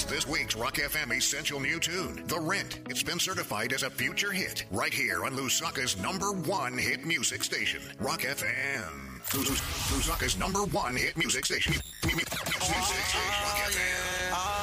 this week's Rock FM Essential New Tune, The Rent. It's been certified as a future hit right here on Lusaka's #1 hit music station, Rock FM. Lusaka's #1 hit music station. Rock FM.